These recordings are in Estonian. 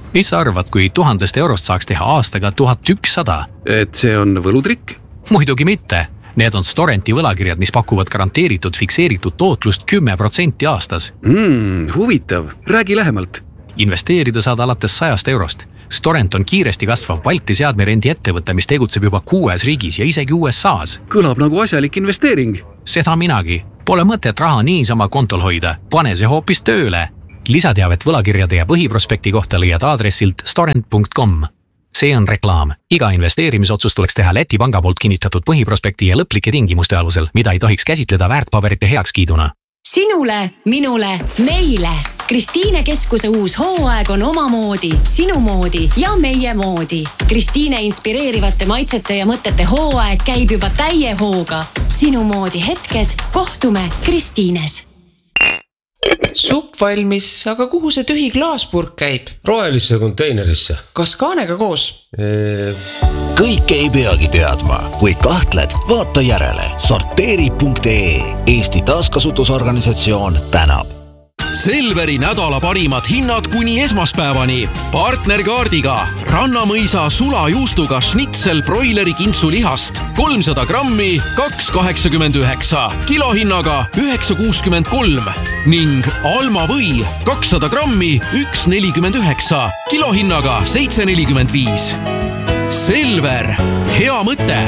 Mis sa arvad, kui 1000 eurost saaks teha aastaga 1100? Et see on võlutrikk? Muidugi mitte. Need on Storenti võlakirjad, mis pakuvad garanteeritud fikseeritud tootlust 10% aastas. Huvitav. Räägi lähemalt. Investeerida saad alates 100 eurost. Storent on kiiresti kasvav Balti seadmerendi ettevõte, mis tegutseb juba 6 riigis ja isegi USA's. Kõlab nagu asjalik investeering. Seda minagi. Pole mõtet raha niisama kontol hoida. Pane see hoopis tööle. Lisateavet võlakirjade ja põhiprospekti kohta leiad aadressilt storent.com. See on reklaam. Iga investeerimisotsust tuleks teha Läti panga poolt kinnitatud põhiprospekti ja lõplike tingimuste alusel, mida ei tohiks käsitleda väärtpaberite heakskiiduna. Sinule, minule, meile. Kristiine Keskuse uus hooaeg on omamoodi, sinu moodi ja meie moodi. Kristiine inspireerivate maitsete ja mõtete hooaeg käib juba täie hooga. Sinu moodi hetked, kohtume Kristiines. Supp valmis, aga kuhu see tühi klaaspurk käib? Rohelisse konteinerisse. Kas kaanega koos? Kõike ei peagi teadma. Kui kahtled, vaata järele. Sorteeri.ee. Eesti taaskasutusorganisatsioon tänab. Selveri nädala parimad hinnad kuni esmaspäevani. Partnerkaardiga Rannamõisa sulajuustuga schnitzel broileri kintsulihast 300 grammi 2,89, kilohinnaga 9,63 ning Alma või 200 grammi 1,49, kilohinnaga 7,45. Selver, hea mõte!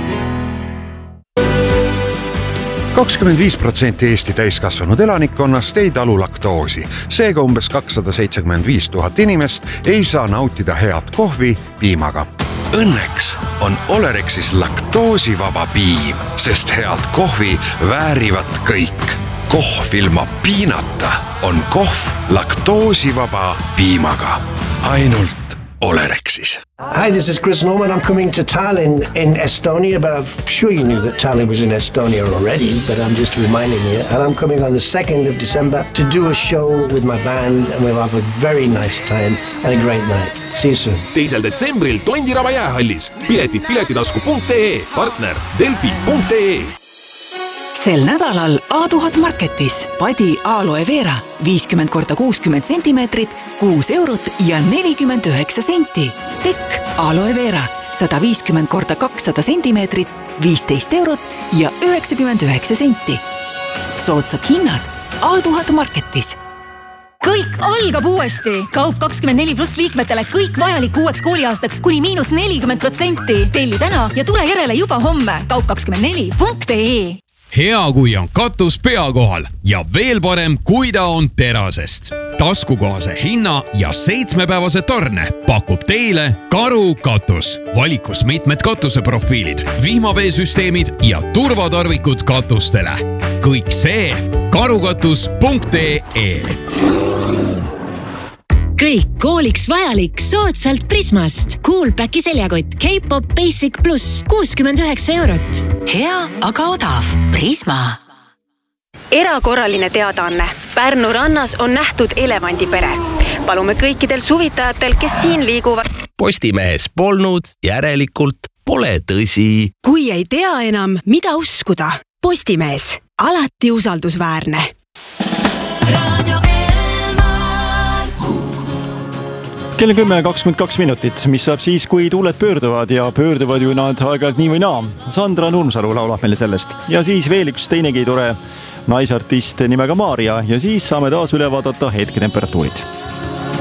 25% Eesti täiskasvanud elanikkonnast ei talu laktoosi. Seega umbes 275 000 inimest ei saa nautida head kohvi piimaga. Õnneks on Olerexis laktoosivaba piim, sest head kohvi väärivad kõik. Kohv ilma piinata on kohv laktoosivaba piimaga. Ainult Olerexis. Hi, this is Chris Norman. I'm coming to Tallinn in Estonia, but I'm sure you knew that Tallinn was in Estonia already, but I'm just reminding you. And I'm coming on the 2nd of December to do a show with my band, and we'll have a very nice time and a great night. See you soon. 2. detsembril Tondiraba jäähallis. Piletid piletitasku.ee, partner Delfi.ee. Sel nädalal A1000 Marketis padi aloe vera 50 x 60 cm, 6 eurot ja 49 senti. Tekk aloe vera 150 x 200 cm, 15 eurot ja 99 senti. Soodsad hinnad A1000 Marketis. Kõik algab uuesti. Kaup 24+ liikmetele kõik vajalik uueks kooliaastaks kuni -40%. Telli täna ja tule järele juba homme. Kaup24.ee. Hea, kui on katus pea kohal ja veel parem, kui ta on terasest. Taskukohase hinna ja 7-päevase tarne pakub teile Karu katus. Valikus mitmed katuseprofiilid, vihmaveesüsteemid ja turvatarvikud katustele. Kõik see karukatus.ee. Kõik kooliks vajalik soodsalt Prismast. Coolpacki seljakott K-Pop Basic Plus 69 eurot. Hea, aga odav. Prisma. Erakorraline teadaanne. Pärnu rannas on nähtud elevandipere. Palume kõikidel suvitajatel, kes siin liiguvad. Postimehes polnud, järelikult pole tõsi. Kui ei tea enam, mida uskuda. Postimees. Alati usaldusväärne. Kell 10:22 minutit, mis saab siis, kui tuuled pöörduvad ja pöörduvad ju nad aeg-ajalt nii või naa. Sandra Nurmsalu laulab meile sellest. Ja siis veel üks teinegi tore naisartist nimega Maarja ja siis saame taas üle vaadata hetketemperatuurid.